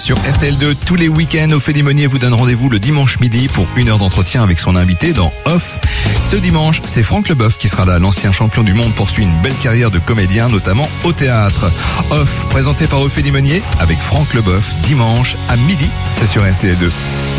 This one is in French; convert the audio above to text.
Sur RTL2, tous les week-ends, Ophélie Meunier vous donne rendez-vous le dimanche midi pour 1 heure d'entretien avec son invité dans Off. Ce dimanche, c'est Franck Leboeuf qui sera là. L'ancien champion du monde poursuit une belle carrière de comédien, notamment au théâtre. Off, présenté par Ophélie Meunier avec Franck Leboeuf, dimanche à midi, c'est sur RTL2.